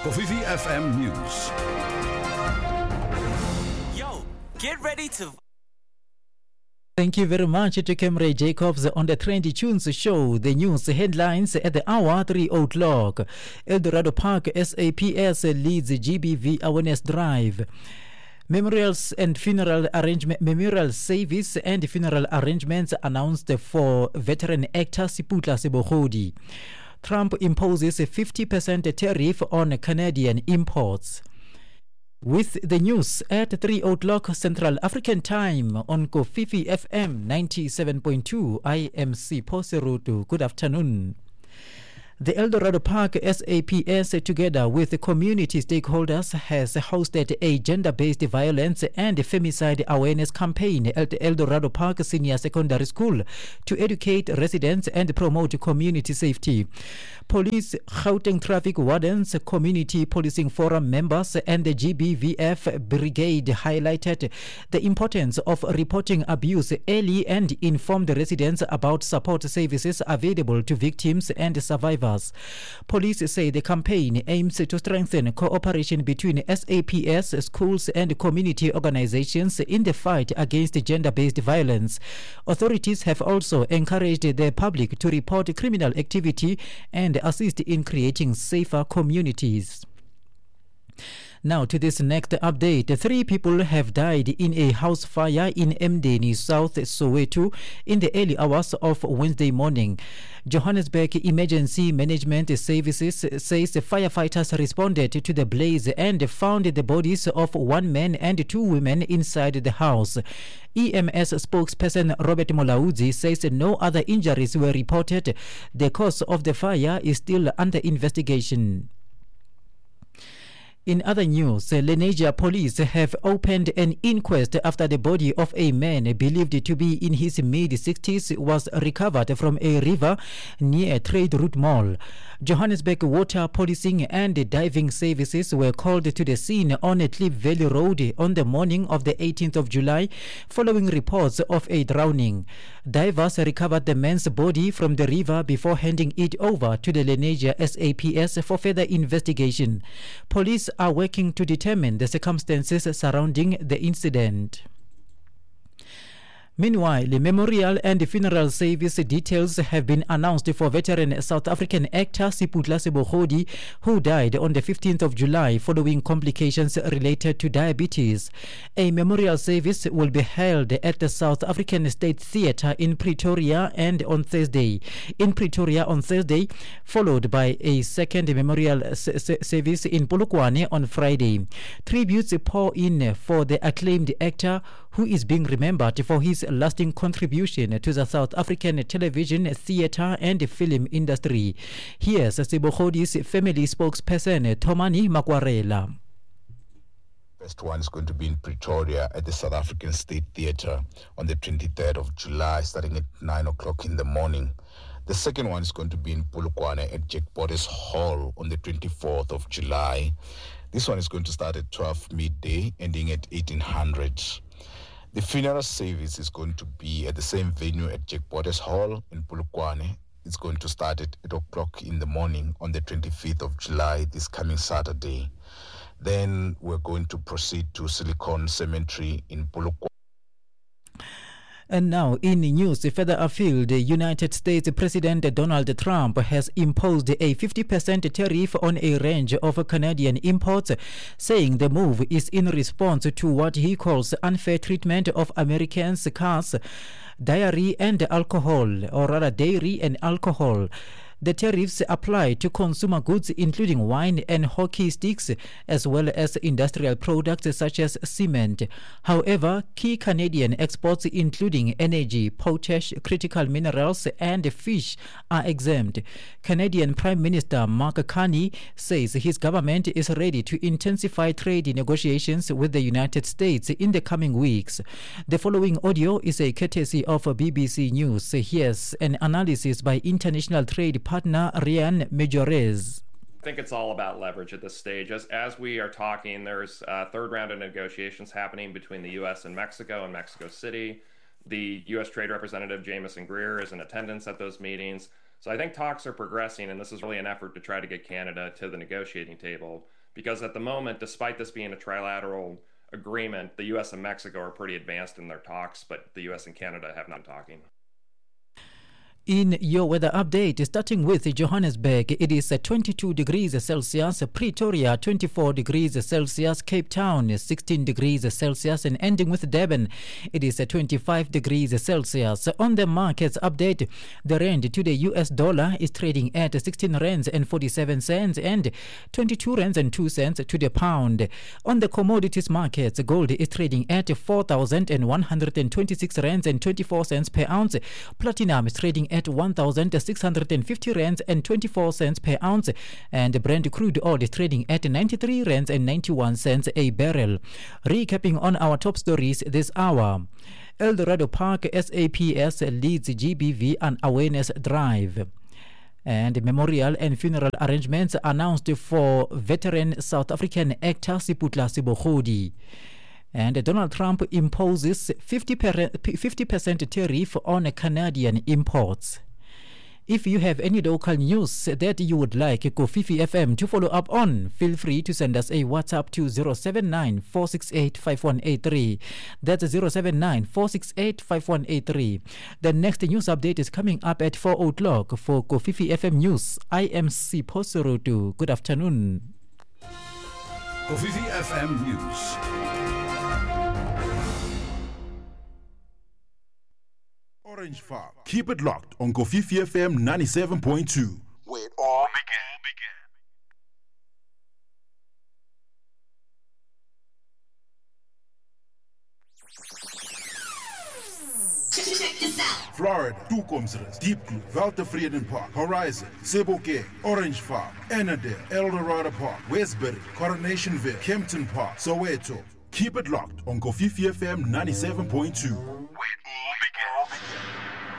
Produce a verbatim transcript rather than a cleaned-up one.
Kofifi F M News. Yo, get ready to... Thank you very much to Kemre Jacobs on the Trendy Tunes show. The news headlines at the hour three o'clock. Eldorado Park S A P S leads G B V awareness drive. Memorials and funeral arrangement, memorial service and funeral arrangements announced for veteran actor Siputla Sebogodi. Trump imposes a fifty percent tariff on Canadian imports. With the news at three o'clock Central African Time on Kofifi F M ninety-seven point two, I am Sipho Serutu. Good afternoon. The Eldorado Park S A P S, together with community stakeholders, has hosted a gender-based violence and femicide awareness campaign at Eldorado Park Senior Secondary School to educate residents and promote community safety. Police, Gauteng traffic wardens, community policing forum members, and the G B V F brigade highlighted the importance of reporting abuse early and inform the residents about support services available to victims and survivors. Police say the campaign aims to strengthen cooperation between S A P S, schools, and community organizations in the fight against gender-based violence. Authorities have also encouraged the public to report criminal activity and assist in creating safer communities. Now to this next update. Three people have died in a house fire in Mdeni, South Soweto in the early hours of Wednesday morning. Johannesburg Emergency Management Services says firefighters responded to the blaze and found the bodies of one man and two women inside the house. E M S spokesperson Robert Molaudzi says no other injuries were reported. The cause of the fire is still under investigation. In other news, Lenasia police have opened an inquest after the body of a man believed to be in his mid-sixties was recovered from a river near Trade Route Mall. Johannesburg Water Policing and Diving Services were called to the scene on Cliff Valley Road on the morning of the eighteenth of July following reports of a drowning. Divers recovered the man's body from the river before handing it over to the Lenasia S A P S for further investigation. Police are working to determine the circumstances surrounding the incident. Meanwhile, the memorial and funeral service details have been announced for veteran South African actor Siputla Sebogodi, who died on the fifteenth of July following complications related to diabetes. A memorial service will be held at the South African State Theatre in Pretoria and on Thursday. In Pretoria on Thursday, followed by a second memorial s- s- service in Polokwane on Friday. Tributes pour in for the acclaimed actor, who is being remembered for his lasting contribution to the South African television, theatre and film industry. Here's Sebogodi's family spokesperson, Thomani Makwarela. First one is going to be in Pretoria at the South African State Theatre on the twenty-third of July, starting at nine o'clock in the morning. The second one is going to be in Polokwane at Jack Borders Hall on the twenty-fourth of July. This one is going to start at twelve midday, ending at eighteen hundred. The funeral service is going to be at the same venue at Jack Borders Hall in Polokwane. It's going to start at eight o'clock in the morning on the twenty-fifth of July, this coming Saturday. Then we're going to proceed to Silicon Cemetery in Polokwane. And now, in news further afield, the United States President Donald Trump has imposed a fifty percent tariff on a range of Canadian imports, saying the move is in response to what he calls unfair treatment of Americans' cars, dairy and alcohol, or rather dairy and alcohol. The tariffs apply to consumer goods including wine and hockey sticks, as well as industrial products such as cement. However, key Canadian exports including energy, potash, critical minerals and fish are exempt. Canadian Prime Minister Mark Carney says his government is ready to intensify trade negotiations with the United States in the coming weeks. The following audio is a courtesy of B B C News. Here's an analysis by international trade partner Ryan Majorez. I think it's all about leverage at this stage. As as we are talking, there's a third round of negotiations happening between the U S and Mexico and Mexico City. The U S Trade Representative Jamieson Greer is in attendance at those meetings. So I think talks are progressing, and this is really an effort to try to get Canada to the negotiating table, because at the moment, despite this being a trilateral agreement, the U S and Mexico are pretty advanced in their talks, but the U S and Canada have not been talking. In your weather update, starting with Johannesburg, it is twenty-two degrees Celsius, Pretoria twenty-four degrees Celsius, Cape Town sixteen degrees Celsius, and ending with Durban, it is twenty-five degrees Celsius. On the markets update, the rand to the U S dollar is trading at sixteen rands and forty-seven cents and twenty-two rands and two cents to the pound. On the commodities markets, gold is trading at four thousand one hundred twenty-six rands and twenty-four cents per ounce. Platinum is trading at one thousand six hundred fifty rands and twenty-four cents per ounce, and Brent crude oil is trading at ninety-three rands and ninety-one cents a barrel. Recapping on our top stories this hour, Eldorado Park S A P S leads G B V an awareness drive, and memorial and funeral arrangements announced for veteran South African actor Siputla Sibogodi. And Donald Trump imposes fifty percent tariff on Canadian imports. If you have any local news that you would like Kofifi F M to follow up on, feel free to send us a WhatsApp to zero seven nine, four six eight, five one eight three. That's zero seven nine, four six eight, five one eight three. The next news update is coming up at four o'clock. For Kofifi F M News, I am Sipho Sorotu. Good afternoon. Kofifi F M News. Orange Farm. Keep it locked on Kofifi F M ninety-seven point two, where it all began. Check this out. Florida, Toekomsrus, Deep Blue, Weltevreden Park, Horizon, Sebokeng, Orange Farm, Annandale, Eldorado Park, Westbury, Coronationville, Kempton Park, Soweto. Keep it locked on Kofifi F M ninety-seven point two.